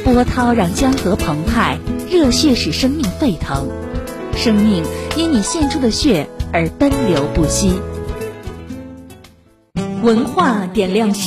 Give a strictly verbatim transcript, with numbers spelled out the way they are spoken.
波涛让江河澎湃，热血使生命沸腾，生命因你献出的血而奔流不息。文化点亮